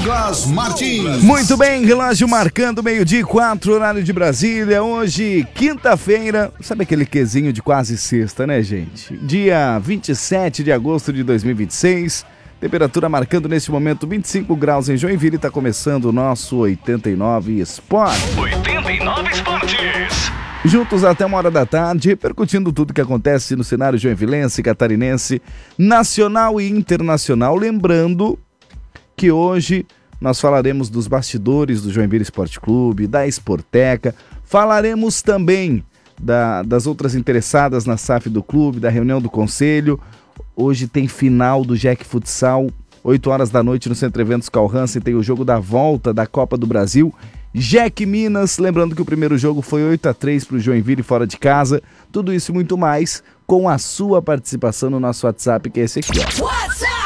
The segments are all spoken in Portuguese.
Douglas Martins. Muito bem, relógio marcando 12:04, horário de Brasília. Hoje, quinta-feira, sabe aquele quezinho de quase sexta, né, gente? Dia 27 de agosto de 2026, temperatura marcando neste momento 25 graus em Joinville. Está começando o nosso 89 Esporte. 89 Esportes. Juntos até 1h da tarde, repercutindo tudo que acontece no cenário joinvilense, catarinense, nacional e internacional. Lembrando que hoje nós falaremos dos bastidores do Joinville Esporte Clube, da Esporteca, falaremos também das outras interessadas na SAF do clube, da reunião do conselho. Hoje tem final do Jack Futsal, 8 horas da noite no Centro Eventos Carl Hansen, tem o jogo da volta da Copa do Brasil. Jack Minas, lembrando que o primeiro jogo foi 8-3 para o Joinville fora de casa. Tudo isso e muito mais com a sua participação no nosso WhatsApp, que é esse aqui, ó. WhatsApp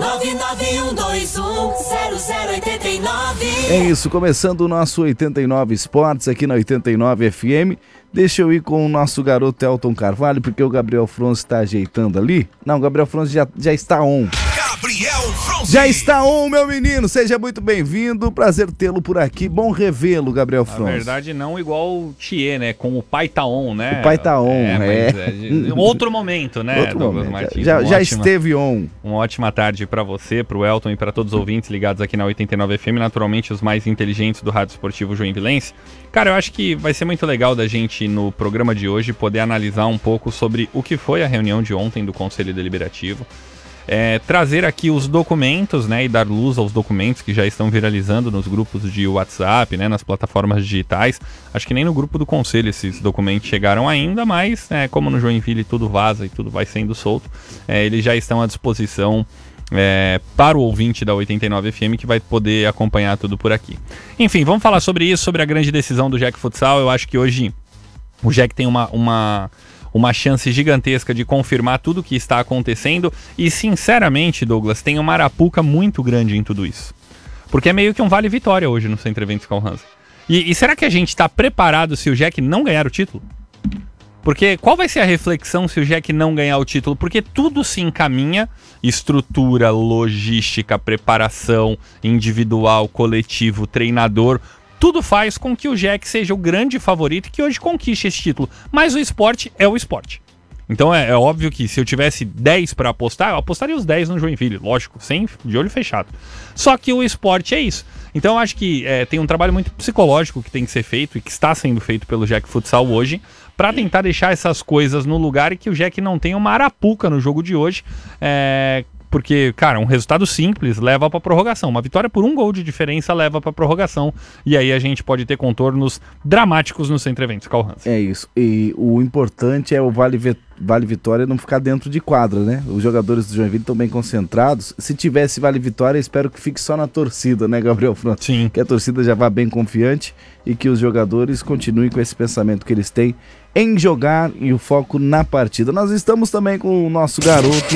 991210089. É isso, começando o nosso 89 Esportes aqui na 89 FM. Deixa eu ir com o nosso garoto Elton Carvalho, porque o Gabriel Fronzi está ajeitando ali. Não, o Gabriel Fronzi já está on. Gabriel Fronzi. Já está on, meu menino. Seja muito bem-vindo. Prazer tê-lo por aqui. Bom revê-lo, Gabriel Fronzi. Na verdade, não igual o Thier, né? Com o pai tá on, né? O pai tá on, outro momento, né? Outro Douglas momento. Martins, Já esteve on. Uma ótima tarde para você, pro Elton e para todos os ouvintes ligados aqui na 89 FM, naturalmente os mais inteligentes do Rádio Esportivo Joinvilense. Cara, eu acho que vai ser muito legal da gente, no programa de hoje, poder analisar um pouco sobre o que foi a reunião de ontem do Conselho Deliberativo. Trazer aqui os documentos, né, e dar luz aos documentos que já estão viralizando nos grupos de WhatsApp, né, nas plataformas digitais. Acho que nem no grupo do Conselho esses documentos chegaram ainda, mas como no Joinville tudo vaza e tudo vai sendo solto, eles já estão à disposição para o ouvinte da 89 FM que vai poder acompanhar tudo por aqui. Enfim, vamos falar sobre isso, sobre a grande decisão do Jack Futsal. Eu acho que hoje o Jack tem uma chance gigantesca de confirmar tudo o que está acontecendo e, sinceramente, Douglas, tem uma arapuca muito grande em tudo isso. Porque é meio que um vale-vitória hoje no Centro Eventos Carl Hansen. E será que a gente está preparado se o Jack não ganhar o título? Porque qual vai ser a reflexão se o Jack não ganhar o título? Porque tudo se encaminha, estrutura, logística, preparação, individual, coletivo, treinador. Tudo faz com que o Jack seja o grande favorito e que hoje conquiste esse título. Mas o esporte é o esporte. Então é óbvio que se eu tivesse 10 para apostar, eu apostaria os 10 no Joinville, lógico, de olho fechado. Só que o esporte é isso. Então eu acho que tem um trabalho muito psicológico que tem que ser feito e que está sendo feito pelo Jack Futsal hoje, para tentar deixar essas coisas no lugar e que o Jack não tenha uma arapuca no jogo de hoje. Porque, cara, um resultado simples leva para prorrogação. Uma vitória por 1 gol de diferença leva para prorrogação. E aí a gente pode ter contornos dramáticos no Centro Eventos Carl Hansen. É isso. E o importante é o Vale-Vitória não ficar dentro de quadra, né? Os jogadores do Joinville estão bem concentrados. Se tivesse Vale-Vitória, espero que fique só na torcida, né, Gabriel Fronzi? Sim. Que a torcida já vá bem confiante e que os jogadores continuem com esse pensamento que eles têm em jogar e o foco na partida. Nós estamos também com o nosso garoto,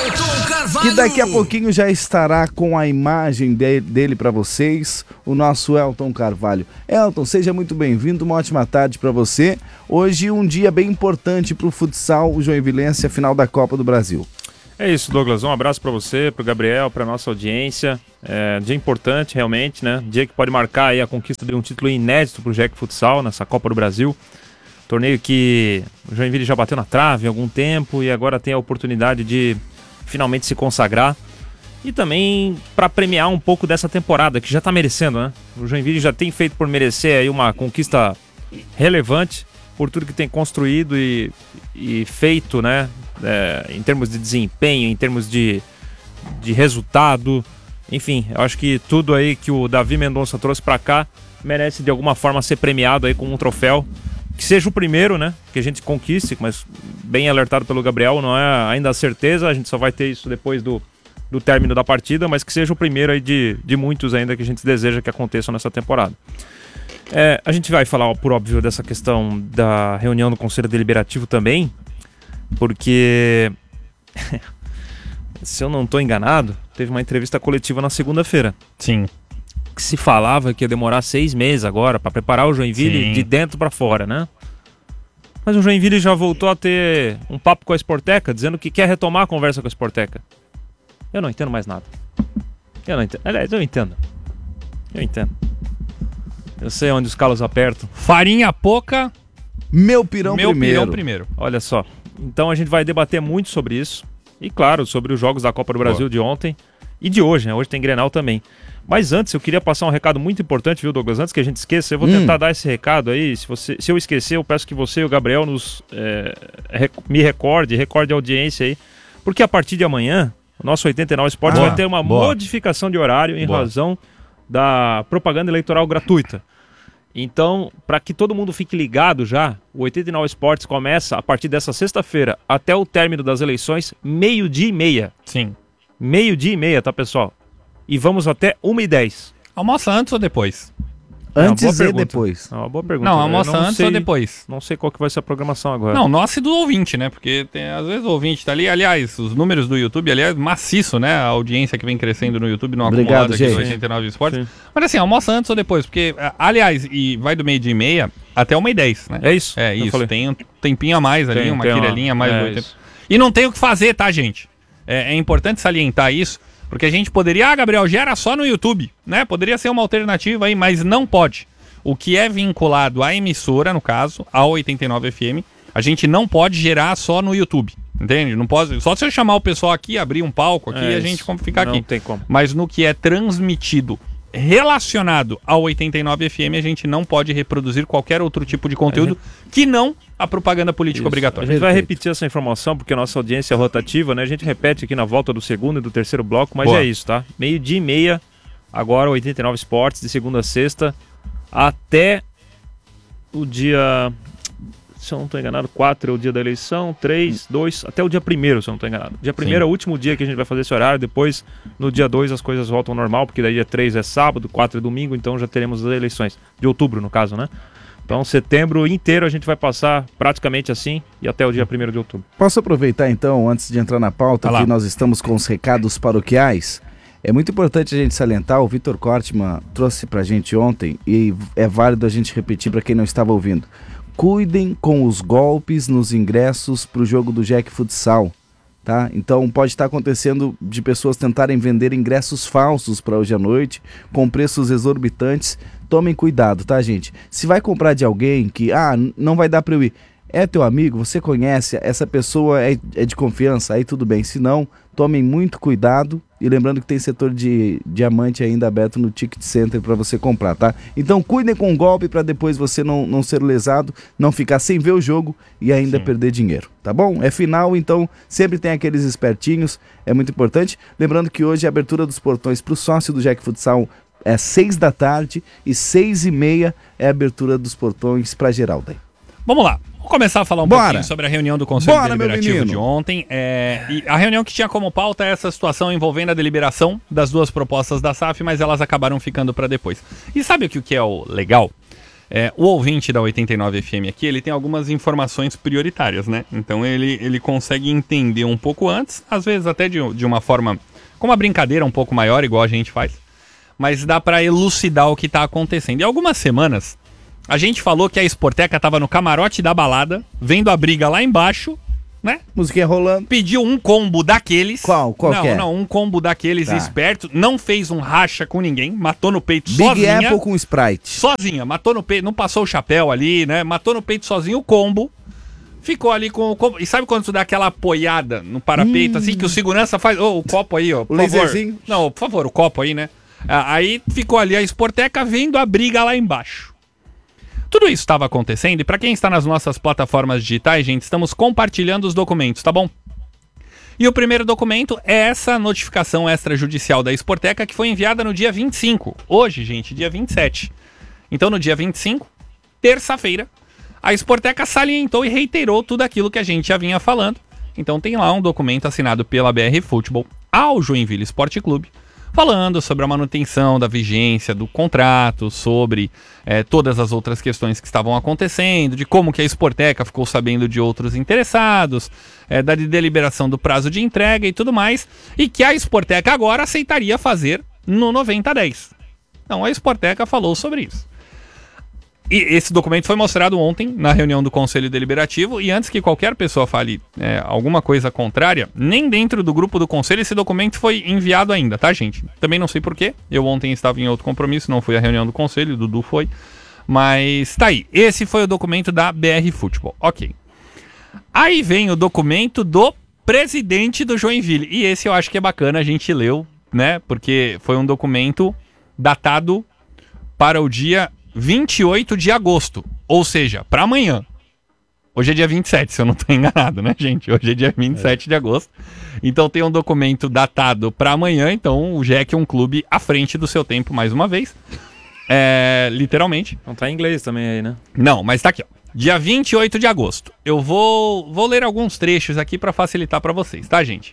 que daqui a pouquinho já estará com a imagem dele para vocês, o nosso Elton Carvalho. Elton, seja muito bem-vindo, uma ótima tarde para você. Hoje um dia bem importante para o futsal joinvilense, a final da Copa do Brasil. É isso, Douglas, um abraço para você, para o Gabriel, para nossa audiência. Dia importante realmente, né? Dia que pode marcar aí a conquista de um título inédito para o Jack Futsal nessa Copa do Brasil. Torneio que o Joinville já bateu na trave há algum tempo e agora tem a oportunidade de finalmente se consagrar e também para premiar um pouco dessa temporada que já está merecendo, né? O Joinville já tem feito por merecer aí uma conquista relevante por tudo que tem construído e feito, né? Em termos de desempenho, em termos de resultado, enfim, eu acho que tudo aí que o Davi Mendonça trouxe para cá merece de alguma forma ser premiado aí com um troféu. Que seja o primeiro, né, que a gente conquiste, mas bem alertado pelo Gabriel, não é ainda a certeza, a gente só vai ter isso depois do término da partida, mas que seja o primeiro aí de muitos ainda que a gente deseja que aconteçam nessa temporada. A gente vai falar, por óbvio, dessa questão da reunião do Conselho Deliberativo também, porque, se eu não estou enganado, teve uma entrevista coletiva na segunda-feira. Sim. Que se falava que ia demorar 6 meses agora para preparar o Joinville. Sim. De dentro para fora, né? Mas o Joinville já voltou a ter um papo com a Esporteca, dizendo que quer retomar a conversa com a Esporteca. Eu não entendo mais nada. Eu não entendo. Aliás, eu entendo. Eu entendo. Eu sei onde os calos apertam. Farinha pouca, Meu pirão meu primeiro. pirão primeiro. Olha só. Então a gente vai debater muito sobre isso. E claro, sobre os jogos da Copa do Brasil de ontem e de hoje, né? Hoje tem Grenal também. Mas antes, eu queria passar um recado muito importante, viu, Douglas? Antes que a gente esqueça, eu vou tentar dar esse recado aí. Se eu esquecer, eu peço que você e o Gabriel me recorde a audiência aí. Porque a partir de amanhã, o nosso 89 Esportes vai ter uma modificação de horário em razão da propaganda eleitoral gratuita. Então, para que todo mundo fique ligado já, o 89 Esportes começa a partir dessa sexta-feira até o término das eleições, 12h30. Sim. 12h30, tá, pessoal? E vamos até 1h10. Almoça antes ou depois? Antes boa e depois. É uma boa pergunta. Não, Eu almoça antes sei- ou depois? Não sei qual que vai ser a programação agora. Não, nossa e do ouvinte, né? Porque às vezes o ouvinte tá ali. Aliás, os números do YouTube, aliás, maciço, né? A audiência que vem crescendo no YouTube no Obrigado, acumulado aqui do gente. 89 Esportes. Sim. Mas assim, almoça antes ou depois? Porque, aliás, e vai do 12h30 até 1h10, né? É isso? É Eu isso, falei. tem um tempinho a mais ali, Tem uma uma- quirelinha a mais. é do 80. isso. E não tem o que fazer, tá, gente? É importante salientar isso, porque a gente poderia, Gabriel, gera só no YouTube, né? Poderia ser uma alternativa aí, mas não pode. O que é vinculado à emissora, no caso, ao 89 FM, a gente não pode gerar só no YouTube, entende? Não pode, só se eu chamar o pessoal aqui, abrir um palco aqui e a gente ficar aqui. Não tem como. Mas no que é transmitido relacionado ao 89 FM, a gente não pode reproduzir qualquer outro tipo de conteúdo que não a propaganda política Isso. obrigatória. A gente vai Perfeito. repetir essa informação porque a nossa audiência é rotativa, né? A gente repete aqui na volta do segundo e do terceiro bloco, mas Boa. é isso, tá? 12h30, agora 89 Esportes, de segunda a sexta, até o dia, se eu não estou enganado, 4 é o dia da eleição, 3, 2, até o dia 1º, se eu não estou enganado. Dia 1º é o último dia que a gente vai fazer esse horário, depois no dia 2 as coisas voltam ao normal, porque daí dia 3 é sábado, 4 é domingo, então já teremos as eleições, de outubro no caso, né? Então setembro inteiro a gente vai passar praticamente assim e até o dia 1º de outubro. Posso aproveitar então, antes de entrar na pauta, Vai lá. que nós estamos com os recados paroquiais? É muito importante a gente salientar, o Vitor Kortman trouxe pra gente ontem e é válido a gente repetir para quem não estava ouvindo. Cuidem com os golpes nos ingressos pro jogo do Jack Futsal, tá? Então pode estar acontecendo de pessoas tentarem vender ingressos falsos para hoje à noite, com preços exorbitantes. Tomem cuidado, tá, gente? Se vai comprar de alguém que, não vai dar para eu ir, é teu amigo, você conhece, essa pessoa é de confiança, aí tudo bem. Se não, tomem muito cuidado. E lembrando que tem setor de diamante ainda aberto no Ticket Center para você comprar, tá? Então cuidem com o golpe para depois você não ser lesado, não ficar sem ver o jogo e ainda perder dinheiro, tá bom? É final, então sempre tem aqueles espertinhos, é muito importante. Lembrando que hoje a abertura dos portões para o sócio do Jack Futsal é 6 da tarde e 6h30 é a abertura dos portões para geral daí. Vamos lá. Vamos começar a falar um Bora. pouquinho sobre a reunião do Conselho Bora, meu Deliberativo menino. de ontem. E a reunião que tinha como pauta essa situação envolvendo a deliberação das duas propostas da SAF, mas elas acabaram ficando para depois. E sabe o que é o legal? O ouvinte da 89 FM aqui, ele tem algumas informações prioritárias, né? Então ele consegue entender um pouco antes, às vezes até de uma forma, com uma brincadeira um pouco maior, igual a gente faz, mas dá para elucidar o que está acontecendo. E algumas semanas a gente falou que a Sporteca tava no camarote da balada, vendo a briga lá embaixo, né? Musiquinha rolando. Pediu um combo daqueles. Qual não, que é? Não, um combo daqueles Tá. esperto. Não fez um racha com ninguém, matou no peito Big sozinha. Apple com Sprite. Sozinha, matou no peito, não passou o chapéu ali, né? Matou no peito sozinho o combo. Ficou ali com o combo. E sabe quando tu dá aquela apoiada no parapeito, assim, que o segurança faz? Ô, o copo aí, ó. O laserzinho. Não, por favor, o copo aí, né? Aí ficou ali a Sporteca vendo a briga lá embaixo. Tudo isso estava acontecendo e para quem está nas nossas plataformas digitais, gente, estamos compartilhando os documentos, tá bom? E o primeiro documento é essa notificação extrajudicial da Sporteca que foi enviada no dia 25. Hoje, gente, dia 27. Então, no dia 25, terça-feira, a Sporteca salientou e reiterou tudo aquilo que a gente já vinha falando. Então, tem lá um documento assinado pela BR Futebol ao Joinville Esporte Clube, falando sobre a manutenção da vigência do contrato, sobre todas as outras questões que estavam acontecendo, de como que a Sporteca ficou sabendo de outros interessados, da deliberação do prazo de entrega e tudo mais, e que a Sporteca agora aceitaria fazer no 90-10. Então a Sporteca falou sobre isso. E esse documento foi mostrado ontem na reunião do Conselho Deliberativo, e antes que qualquer pessoa fale alguma coisa contrária, nem dentro do grupo do Conselho esse documento foi enviado ainda, tá, gente? Também não sei porquê, eu ontem estava em outro compromisso, não fui à reunião do Conselho, o Dudu foi, mas tá aí, esse foi o documento da BR Futebol, ok. Aí vem o documento do presidente do Joinville, e esse eu acho que é bacana, a gente leu, né, porque foi um documento datado para o dia 28 de agosto, ou seja, para amanhã. Hoje é dia 27, se eu não estou enganado, né, gente? Hoje é dia 27 de agosto. Então tem um documento datado para amanhã, então o GEC é um clube à frente do seu tempo, mais uma vez. Literalmente. Não tá em inglês também aí, né? Não, mas tá aqui, ó. Dia 28 de agosto. Eu vou ler alguns trechos aqui para facilitar para vocês, tá, gente?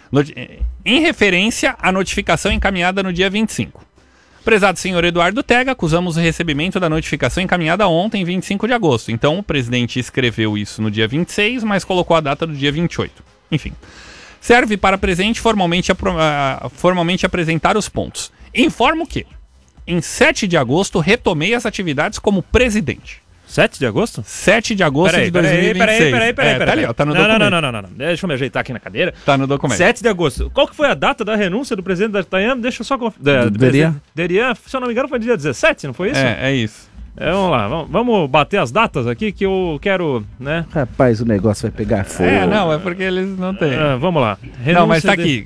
Em referência à notificação encaminhada no dia 25. Prezado senhor Eduardo Tega, acusamos o recebimento da notificação encaminhada ontem, 25 de agosto. Então, o presidente escreveu isso no dia 26, mas colocou a data do dia 28. Enfim. Serve para presente formalmente apresentar os pontos. Informo que, em 7 de agosto, retomei as atividades como presidente. 7 de agosto? 7 de agosto de 2026. Peraí. Tá ali, ó, tá no documento. Não. Deixa eu me ajeitar aqui na cadeira. Tá no documento. 7 de agosto. Qual que foi a data da renúncia do presidente da D'Artagnan? Deixa eu só Derian, se eu não me engano, foi dia 17, não foi isso? É isso. Vamos lá, vamos bater as datas aqui que eu quero, né? rapaz, o negócio vai pegar fogo. Não, é porque eles não têm. Vamos lá. Não, mas tá aqui.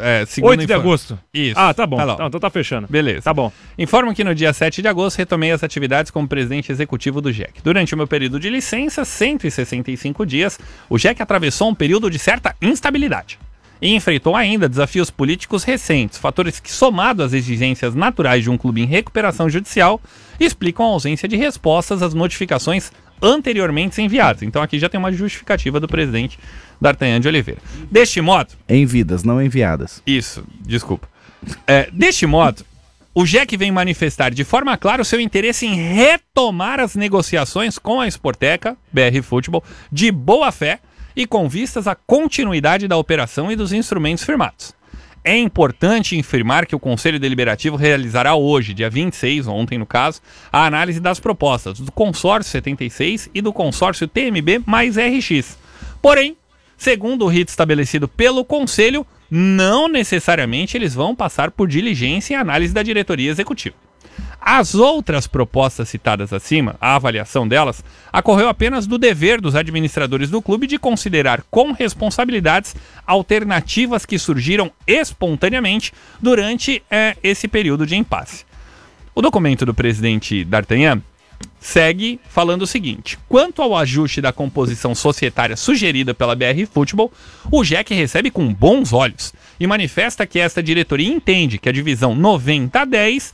8 de agosto. Isso. Ah, tá bom. Tá lá. Então tá fechando. Beleza. Tá bom. Informo que no dia 7 de agosto retomei as atividades como presidente executivo do GEC. Durante o meu período de licença, 165 dias, o GEC atravessou um período de certa instabilidade. E enfrentou ainda desafios políticos recentes, fatores que, somados às exigências naturais de um clube em recuperação judicial, explicam a ausência de respostas às notificações anteriormente enviadas. Então aqui já tem uma justificativa do presidente D'Artagnan de Oliveira. Deste modo... Em vidas, não enviadas. Isso, desculpa. Deste modo, o GEC vem manifestar de forma clara o seu interesse em retomar as negociações com a Sporteca, BR Futebol, de boa fé, e com vistas à continuidade da operação e dos instrumentos firmados. É importante informar que o Conselho Deliberativo realizará hoje, dia 26, ontem no caso, a análise das propostas do Consórcio 76 e do Consórcio TMB mais RX. Porém, segundo o rito estabelecido pelo Conselho, não necessariamente eles vão passar por diligência e análise da diretoria executiva. As outras propostas citadas acima, a avaliação delas, ocorreu apenas do dever dos administradores do clube de considerar com responsabilidades alternativas que surgiram espontaneamente durante esse período de impasse. O documento do presidente D'Artagnan segue falando o seguinte: quanto ao ajuste da composição societária sugerida pela BR Futebol, o GEC recebe com bons olhos e manifesta que esta diretoria entende que a divisão 90-10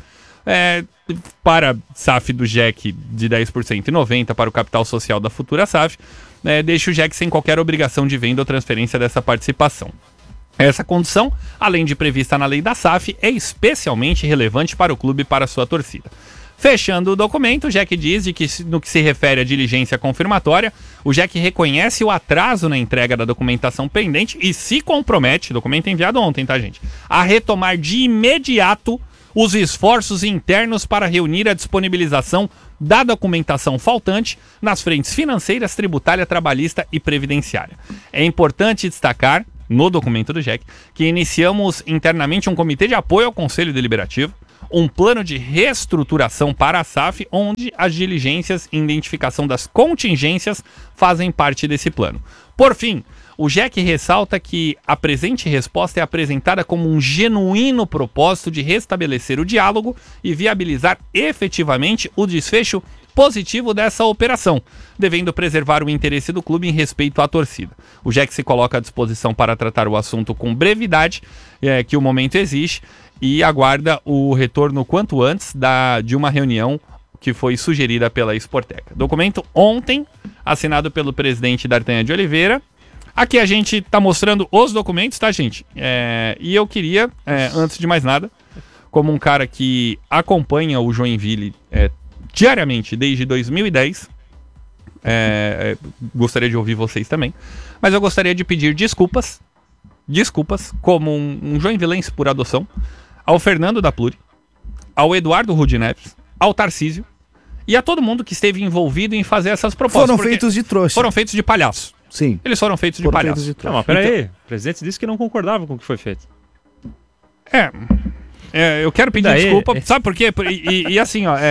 para SAF do GEC de 10% e 90% para o capital social da futura SAF, deixa o GEC sem qualquer obrigação de venda ou transferência dessa participação. Essa condição, além de prevista na lei da SAF, é especialmente relevante para o clube e para a sua torcida. Fechando o documento, o GEC diz que no que se refere à diligência confirmatória, o GEC reconhece o atraso na entrega da documentação pendente e se compromete, documento enviado ontem, tá, gente, a retomar de imediato os esforços internos para reunir a disponibilização da documentação faltante nas frentes financeiras, tributária, trabalhista e previdenciária. É importante destacar, no documento do GEC, que iniciamos internamente um comitê de apoio ao Conselho Deliberativo, um plano de reestruturação para a SAF, onde as diligências e identificação das contingências fazem parte desse plano. Por fim, o GEC ressalta que a presente resposta é apresentada como um genuíno propósito de restabelecer o diálogo e viabilizar efetivamente o desfecho positivo dessa operação, devendo preservar o interesse do clube em respeito à torcida. O GEC se coloca à disposição para tratar o assunto com brevidade, que o momento exige, e aguarda o retorno quanto antes de uma reunião que foi sugerida pela Sporteca. Documento ontem, assinado pelo presidente D'Artagnan de Oliveira. Aqui a gente tá mostrando os documentos, tá, gente? E eu queria, antes de mais nada, como um cara que acompanha o Joinville diariamente desde 2010, gostaria de ouvir vocês também, mas eu gostaria de pedir desculpas, como um joinvilense por adoção, ao Fernando da Pluri, ao Eduardo Rudi Neves, ao Tarcísio e a todo mundo que esteve envolvido em fazer essas propostas. Foram porque feitos de trouxa. Foram feitos de palhaço. Sim. Eles foram feitos de Foram palhaço. feitos de Não, trouxa. mas peraí. O presidente disse que não concordava com o que foi feito. Eu quero pedir Daí, desculpa, sabe por quê? E assim, ó,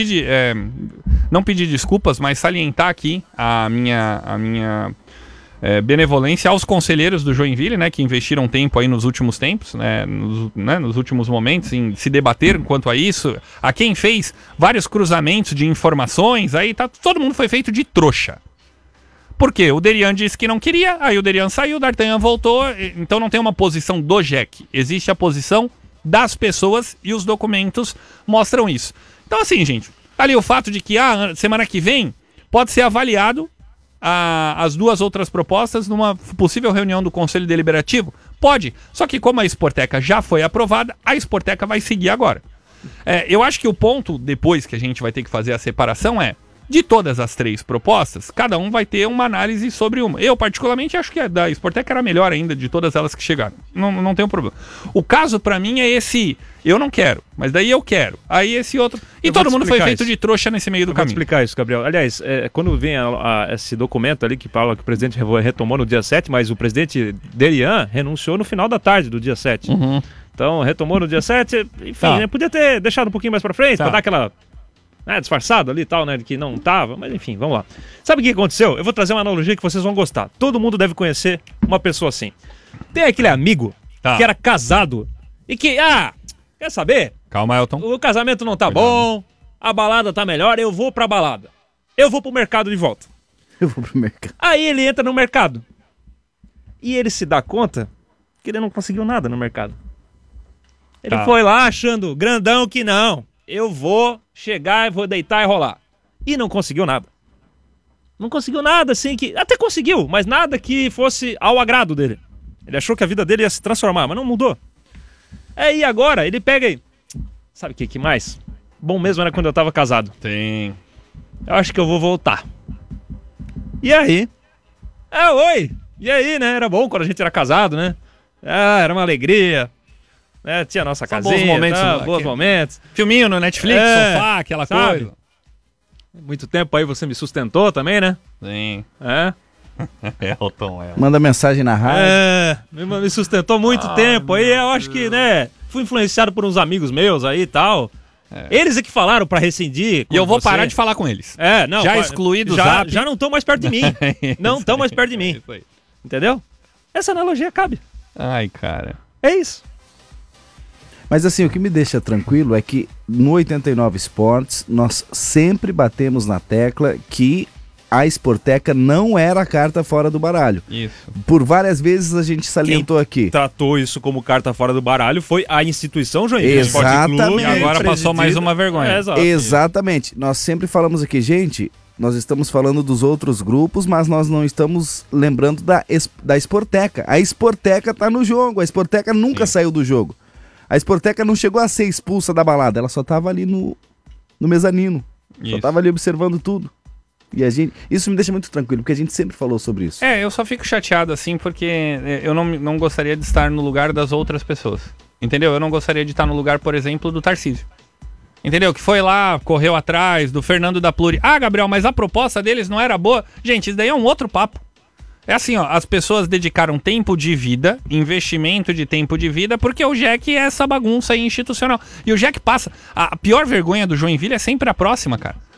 não pedir desculpas, mas salientar aqui a minha benevolência aos conselheiros do Joinville, né, que investiram tempo aí nos últimos tempos, nos últimos momentos, em se debater quanto a isso, a quem fez vários cruzamentos de informações, aí todo mundo foi feito de trouxa. Por quê? O Derian disse que não queria, aí o Derian saiu, o D'Artagnan voltou, então não tem uma posição do JEC, existe a posição das pessoas e os documentos mostram isso. Então assim, gente, ali o fato de que semana que vem pode ser avaliado as duas outras propostas numa possível reunião do Conselho Deliberativo? Pode, só que como a Sporteca já foi aprovada, a Sporteca vai seguir agora. Eu acho que o ponto depois que a gente vai ter que fazer a separação de todas as 3 propostas, cada um vai ter uma análise sobre uma. Eu, particularmente, acho que a da Sporteca era a melhor ainda de todas elas que chegaram. Não tem um problema. O caso, pra mim, é esse... Eu não quero, mas daí eu quero. Aí esse outro... E todo mundo foi feito de trouxa nesse meio do caminho. Vou te explicar isso, Gabriel. Aliás, quando vem esse documento ali que fala que o presidente retomou no dia 7, mas o presidente Derian renunciou no final da tarde do dia 7. Uhum. Então, retomou no dia 7, enfim, né, podia ter deixado um pouquinho mais pra frente, pra dar aquela... disfarçado ali e tal, né, de que não tava, mas enfim, vamos lá. Sabe o que aconteceu? Eu vou trazer uma analogia que vocês vão gostar. Todo mundo deve conhecer uma pessoa assim. Tem aquele amigo que era casado e que, quer saber? Calma, Elton. O casamento não tá bom, a balada tá melhor, eu vou pra balada. Eu vou pro mercado de volta. Eu vou pro mercado. Aí ele entra no mercado e ele se dá conta que ele não conseguiu nada no mercado. Ele foi lá achando grandão que não. Eu vou chegar e vou deitar e rolar. E não conseguiu nada. Não conseguiu nada, assim, que... Até conseguiu, mas nada que fosse ao agrado dele. Ele achou que a vida dele ia se transformar, mas não mudou. E agora, ele pega e... Sabe o que mais? Bom mesmo era quando eu tava casado. Tem. Eu acho que eu vou voltar. E aí? Oi! E aí, né? Era bom quando a gente era casado, né? Era uma alegria... tinha a nossa casinha, bons momentos, bons momentos. Filminho no Netflix, sofá, aquela coisa. Muito tempo aí você me sustentou também, né? Sim. Elton. Manda mensagem na rádio. Me sustentou muito tempo. Aí eu acho que, fui influenciado por uns amigos meus aí e tal. Eles é que falaram pra rescindir. E eu vou parar de falar com eles. Já excluí do Zap. Já não estão mais perto de mim. Não estão mais perto de mim. Entendeu? Essa analogia cabe. Ai, cara. É isso. Mas assim, o que me deixa tranquilo é que no 89 Esportes nós sempre batemos na tecla que a Sporteca não era a carta fora do baralho. Isso. Por várias vezes a gente salientou aqui. Tratou isso como carta fora do baralho foi a instituição Joinville Exatamente. Esporte Clube. E agora passou mais uma vergonha. Exatamente. Nós sempre falamos aqui, gente, nós estamos falando dos outros grupos, mas nós não estamos lembrando da Sporteca. A Sporteca tá no jogo, a Sporteca nunca saiu do jogo. A Sporteca não chegou a ser expulsa da balada, ela só tava ali no mezanino. Só tava ali observando tudo. E isso me deixa muito tranquilo, porque a gente sempre falou sobre isso. Eu só fico chateado assim, porque eu não gostaria de estar no lugar das outras pessoas. Entendeu? Eu não gostaria de estar no lugar, por exemplo, do Tarcísio. Entendeu? Que foi lá, correu atrás, do Fernando da Pluri. Gabriel, mas a proposta deles não era boa. Gente, isso daí é um outro papo. É assim, ó, as pessoas dedicaram tempo de vida, investimento de tempo de vida, porque o JEC é essa bagunça aí institucional. E o JEC passa. A pior vergonha do Joinville é sempre a próxima, cara.